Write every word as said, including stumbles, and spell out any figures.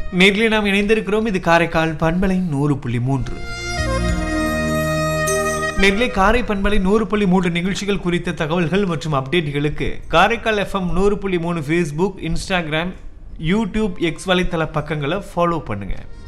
நேரில் நாம் இணைந்திருக்கிறோம். இது காரைக்கால் பண்பலை நூறு புள்ளி மூன்று. நேரிலே காரை பண்பலை நூறு புள்ளி மூன்று நிகழ்ச்சிகள் குறித்த தகவல்கள் மற்றும் அப்டேட்டுகளுக்கு காரைக்கால் எஃப்எம் நூறு புள்ளி மூணு ஃபேஸ்புக், இன்ஸ்டாகிராம், யூடியூப், எக்ஸ் வலைத்தள பக்கங்களை ஃபாலோ பண்ணுங்க.